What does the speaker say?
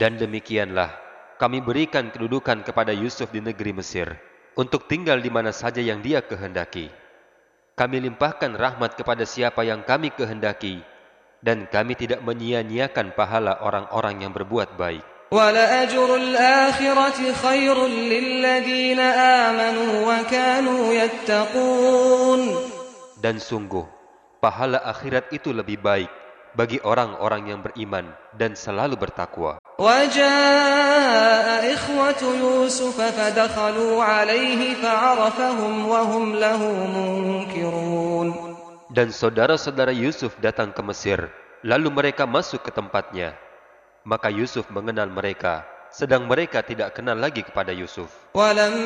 Dan demikianlah kami berikan kedudukan kepada Yusuf di negeri Mesir untuk tinggal di mana saja yang dia kehendaki. Kami limpahkan rahmat kepada siapa yang kami kehendaki, dan kami tidak menyia-nyiakan pahala orang-orang yang berbuat baik. وَلَأَجْرُ الْآخِرَةِ خَيْرٌ لِلَّذِينَ آمَنُوا وَكَانُوا يَتَّقُونَ. Dan sungguh, pahala akhirat itu lebih baik bagi orang-orang yang beriman dan selalu bertakwa. وَجَاءَ إِخْوَةُ يُوسُفَ فَدَخَلُوا عَلَيْهِ فَعَرَفَهُمْ وَهُمْ لَهُ مُنكِرُونَ. Dan saudara-saudara Yusuf datang ke Mesir, lalu mereka masuk ke tempatnya. Maka Yusuf mengenal mereka, sedang mereka tidak kenal lagi kepada Yusuf.